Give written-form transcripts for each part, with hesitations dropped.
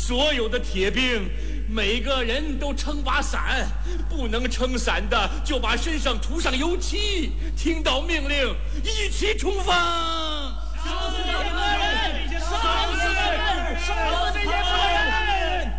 所有的铁兵，每个人都撑把伞，不能撑伞的就把身上涂上油漆。听到命令，一起冲锋！ 烧死这些恶人！烧死这人！烧死这些恶人！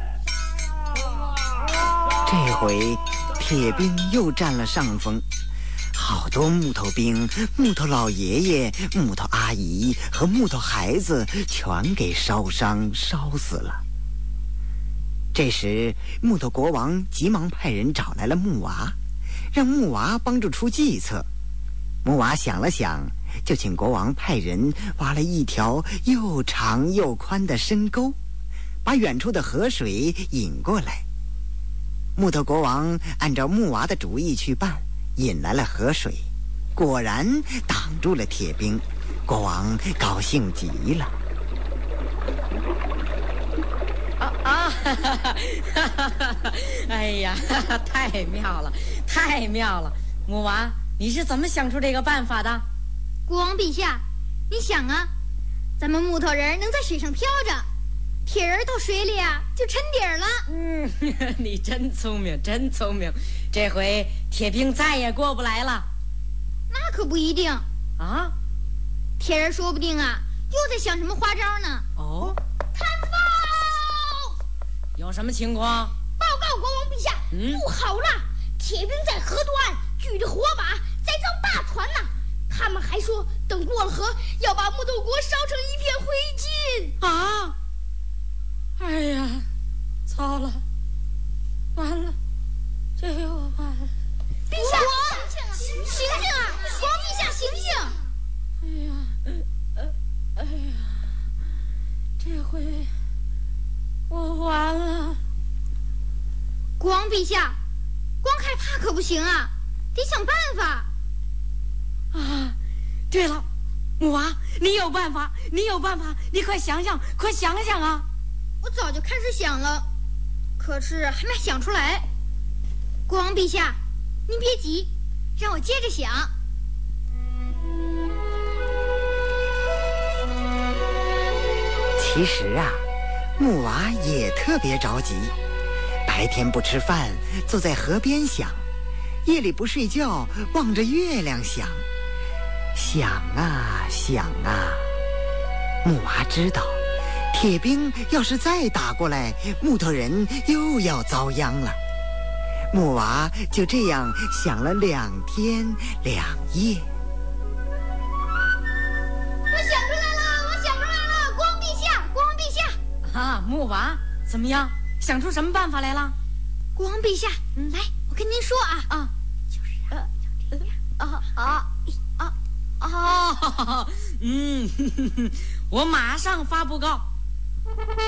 这回铁兵又占了上风。好多木头兵、木头老爷爷、木头阿姨和木头孩子全给烧伤、烧死了。这时，木头国王急忙派人找来了木娃，让木娃帮助出计策。木娃想了想，就请国王派人挖了一条又长又宽的深沟，把远处的河水引过来。木头国王按照木娃的主意去办，引来了河水，果然挡住了铁兵。国王高兴极了。 哎呀，太妙了，太妙了！木娃，你是怎么想出这个办法的？ 国王陛下，你想啊，咱们木头人能在水上漂着，铁人到水里啊就沉底儿了。 你真聪明，真聪明！这回铁兵再也过不来了。 那可不一定啊， 铁人说不定啊又在想什么花招呢。 哦， 看报！ 有什么情况？ 报告国王陛下，不好了！铁兵在河端举着火把在造大船呢。他们还说，等过了河，要把木头国烧成一片灰烬啊！哎呀，糟了，完了，这又完了！ 陛下，醒醒啊！国王陛下，醒醒！ 哎呀，这回我完了。 国王陛下，光害怕可不行啊，得想办法。 啊，对了，木娃，你有办法，你有办法，你快想想，快想想啊！ 我早就开始想了，可是还没想出来。国王陛下，您别急，让我接着想。 其实啊，木娃也特别着急，白天不吃饭，坐在河边想，夜里不睡觉，望着月亮想。想啊想啊，木娃知道，铁兵要是再打过来，木头人又要遭殃了。木娃就这样想了2天2夜。 我想出来了，我想出来了！国王陛下，国王陛下！ 啊，木娃，怎么样？想出什么办法来了？ 国王陛下，来，我跟您说啊，就是我马上发布告。